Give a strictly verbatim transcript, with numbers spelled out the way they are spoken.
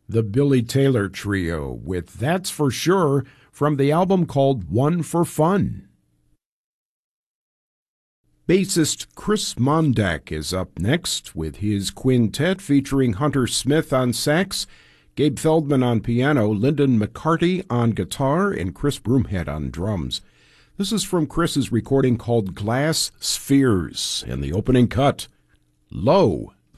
The Billy Taylor Trio with That's For Sure from the album called One for Fun. Bassist Chris Mondak is up next with his quintet featuring Hunter Smith on sax, Gabe Feldman on piano, Lyndon McCarty on guitar, and Chris Broomhead on drums. This is from Chris's recording called Glass Spheres, and the opening cut, Low.